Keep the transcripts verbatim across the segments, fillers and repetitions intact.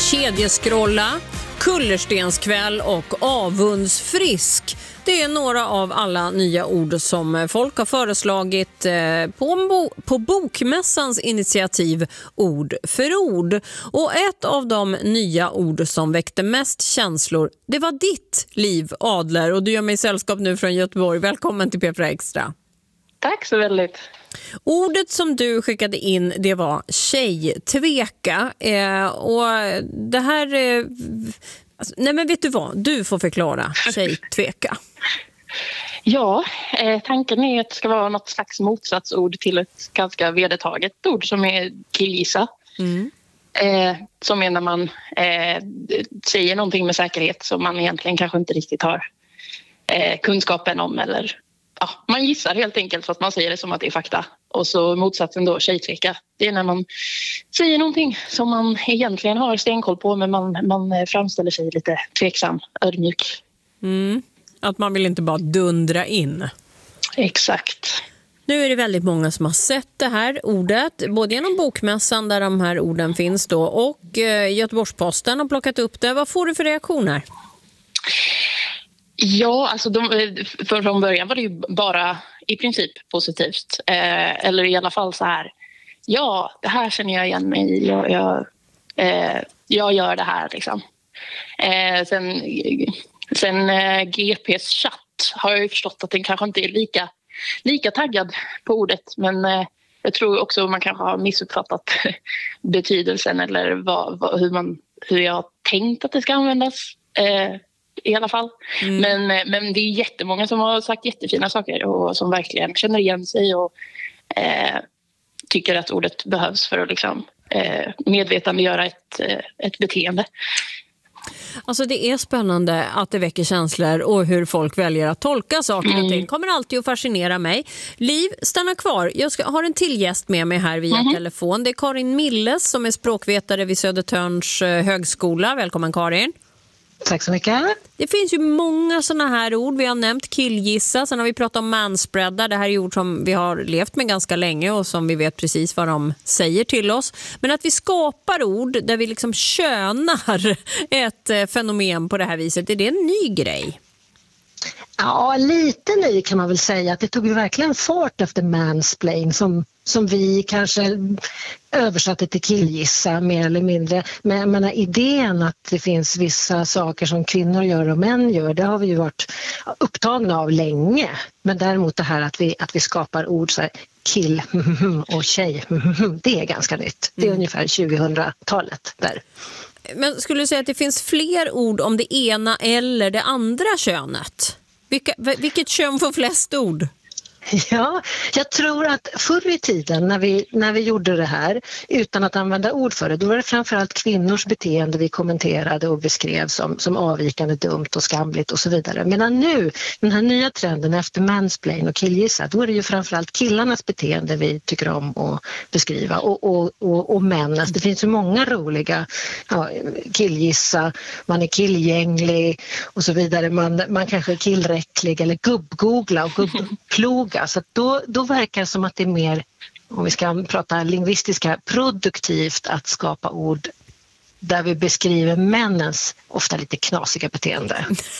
kedjeskrolla, kullerstenskväll och avundsfrisk. Det är några av alla nya ord som folk har föreslagit på, på Bokmässans initiativ Ord för ord. Och ett av de nya ord som väckte mest känslor, det var ditt, Liv Adler. Och du gör mig sällskap nu från Göteborg. Välkommen till P fyra Extra. Tack så väldigt. Ordet som du skickade in, det var tjejtveka. Eh, och det här... Eh, alltså, nej men vet du vad? Du får förklara tjejtveka. Ja, eh, tanken är att det ska vara något slags motsatsord till ett ganska vedertaget ord som är killgissa. Mm. Eh, som är när man eh, säger någonting med säkerhet som man egentligen kanske inte riktigt har eh, kunskapen om, eller ja, man gissar helt enkelt för att man säger det som att det är fakta. Och så motsatsen då, tjejtveka. Det är när man säger någonting som man egentligen har stenkoll på, men man, man framställer sig lite tveksam, ödmjuk. Mm. Att man vill inte bara dundra in. Exakt. Nu är det väldigt många som har sett det här ordet, både genom Bokmässan där de här orden finns då, och eh, Göteborgs-Posten har plockat upp det. Vad får du för reaktioner? Ja, alltså de, för från början var det ju bara i princip positivt. Eh, eller i alla fall så här, ja, det här känner jag igen mig i. Jag, jag, eh, jag gör det här liksom. Eh, sen sen eh, G P:s chatt har jag ju förstått att den kanske inte är lika, lika taggad på ordet. Men eh, jag tror också man kanske har missuppfattat betydelsen eller vad, vad, hur, man, hur jag har tänkt att det ska användas. Eh, I alla fall. Mm. Men, men det är jättemånga som har sagt jättefina saker och som verkligen känner igen sig och eh, tycker att ordet behövs för att liksom, eh, medvetandegöra ett, ett beteende. Alltså det är spännande att det väcker känslor och hur folk väljer att tolka saker och ting. Mm. Kommer alltid att fascinera mig. Liv, stanna kvar. Jag ska, har en till gäst med mig här via mm. telefon. Det är Karin Milles som är språkvetare vid Södertörns högskola. Välkommen Karin. Tack så mycket. Det finns ju många såna här ord. Vi har nämnt killgissa, sen har vi pratat om manspreadar. Det här är ord som vi har levt med ganska länge och som vi vet precis vad de säger till oss. Men att vi skapar ord där vi liksom könar ett fenomen på det här viset, är det en ny grej? Ja, lite ny kan man väl säga. Att det tog ju verkligen fart efter mansplain som, som vi kanske översatte till killgissa mer eller mindre. Men jag menar, idén att det finns vissa saker som kvinnor gör och män gör, det har vi ju varit upptagna av länge. Men däremot det här att vi, att vi skapar ord så här, kill och tjej, det är ganska nytt. Det är mm. ungefär tjugohundratalet där. Men skulle du säga att det finns fler ord om det ena eller det andra könet? Vilka, vilket kön får flest ord? Ja, jag tror att förr i tiden när vi, när vi gjorde det här utan att använda ord för det, då var det framförallt kvinnors beteende vi kommenterade och beskrev som, som avvikande, dumt och skamligt och så vidare. Medan nu, den här nya trenden efter mansplain och killgissa, då är det ju framförallt killarnas beteende vi tycker om att beskriva och, och, och, och männens. Det finns ju många roliga, ja, killgissa, man är killgänglig och så vidare. Man, man kanske är killräcklig eller gubbgoogla och gubbploga. Så då, då verkar det som att det är mer, om vi ska prata lingvistiska, produktivt att skapa ord där vi beskriver männens ofta lite knasiga beteende.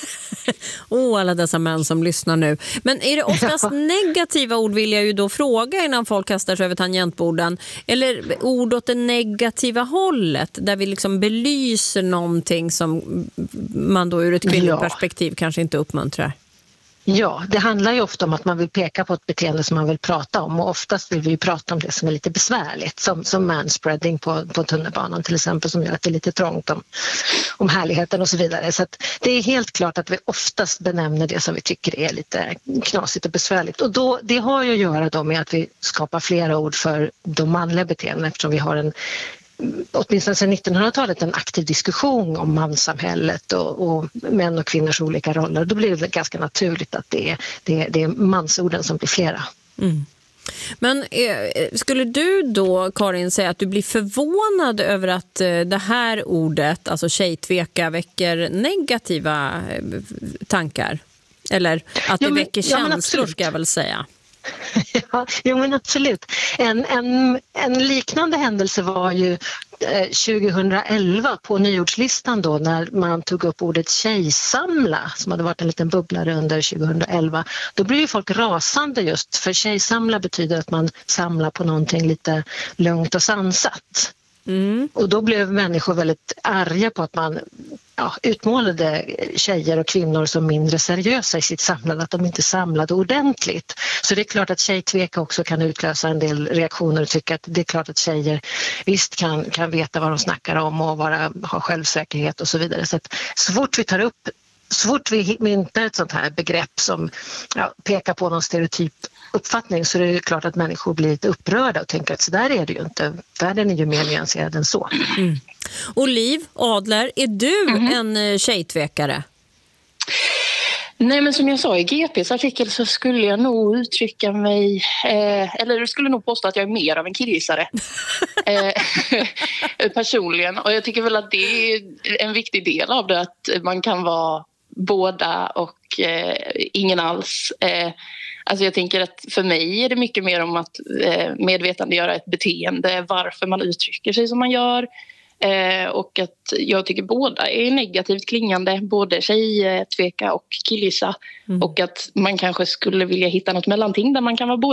Åh, oh, alla dessa män som lyssnar nu. Men är det oftast ja. negativa ord, vill jag ju då fråga innan folk kastar sig över tangentborden. Eller ord åt det negativa hållet, där vi liksom belyser någonting som man då ur ett kvinnligt perspektiv ja. kanske inte uppmuntrar? Ja, det handlar ju ofta om att man vill peka på ett beteende som man vill prata om, och oftast vill vi ju prata om det som är lite besvärligt, som, som manspreading på, på tunnelbanan till exempel, som gör att det är lite trångt om, om härligheten och så vidare. Så att det är helt klart att vi oftast benämner det som vi tycker är lite knasigt och besvärligt, och då, det har ju att göra då med att vi skapar flera ord för de manliga beteenden, eftersom vi har en åtminstone sedan nittonhundratalet en aktiv diskussion om manssamhället och, och män och kvinnors olika roller. Då blir det ganska naturligt att det är, det är, det är mansorden som blir flera. Mm. Men eh, skulle du då, Karin, säga att du blir förvånad över att eh, det här ordet, alltså tjejtveka, väcker negativa eh, tankar? Eller att det ja, men, väcker känslor, ja, ska jag väl säga. Ja, jo men absolut. En, en, en liknande händelse var ju tjugohundraelva på nyordslistan då när man tog upp ordet tjejsamla som hade varit en liten bubblare under tjugohundraelva. Då blir ju folk rasande just för tjejsamla betyder att man samlar på någonting lite lugnt och sansat. Mm. Och då blev människor väldigt arga på att man ja, utmålade tjejer och kvinnor som mindre seriösa i sitt samlande, att de inte samlade ordentligt. Så det är klart att tjejtveka också kan utlösa en del reaktioner och tycka att det är klart att tjejer visst kan, kan veta vad de snackar om och vara, ha självsäkerhet och så vidare. Så att så fort vi tar upp, så fort vi myntar ett sånt här begrepp som ja, pekar på någon stereotyp uppfattning så är det klart att människor blir lite upprörda och tänker att så där är det ju inte. Världen är ju mer nyanserad än så. Mm. Oliv Adler, är du mm. en tjejtvekare? Nej, men som jag sa i G P:s artikel så skulle jag nog uttrycka mig, eh, eller jag skulle nog påstå att jag är mer av en killgissare eh, personligen. Och jag tycker väl att det är en viktig del av det, att man kan vara båda och eh, ingen alls. Eh, Alltså jag tänker att för mig är det mycket mer om att eh, medvetandegöra ett beteende, varför man uttrycker sig som man gör. Eh, och att jag tycker båda är negativt klingande, både tjejtveka och killgissa. Mm. Och att man kanske skulle vilja hitta något mellanting där man kan vara båda.